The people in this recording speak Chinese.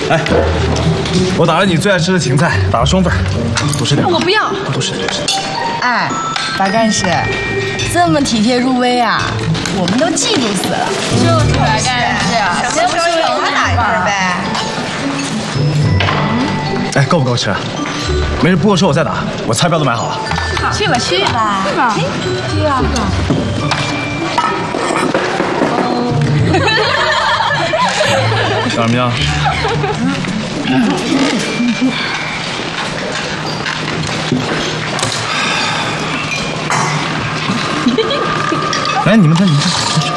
哎，我打了你最爱吃的芹菜，打了双份，多吃点。 我不要， 多吃点。 哎，白干事，这么体贴入微啊，我们都嫉妒死了。 就是白干事， 先不说有哪份呗。 哎，够不够吃？没事，不够吃我再打，我菜票都买好了。 去吧去吧， 去吧， 去啊！ 怎么样？来，你们看，你们看。